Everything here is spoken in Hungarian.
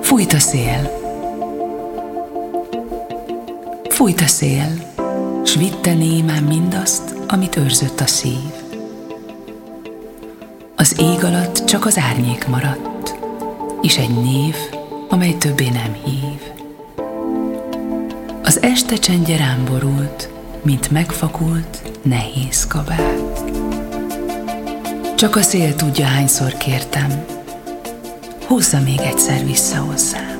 Fújt a szél. Fújt a szél, s vitte némán mindazt, amit őrzött a szív. Az ég alatt csak az árnyék maradt, és egy név, amely többé nem hív. Az este csendje rám borult, mint megfakult, nehéz kabát. Csak a szél tudja, hányszor kértem, húzza még egyszer vissza hozzám.